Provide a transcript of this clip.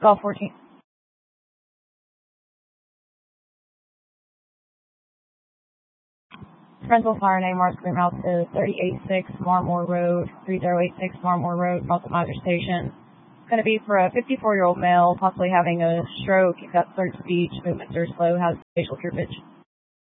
Golf 14. Rental fire name Mark Green Route is 386 Marmore Road, 3086 Marmore Road, North of Mother Station. It's going to be for a 54-year-old male, possibly having a stroke. He's got slurred speech, movements are slow, has facial curvature.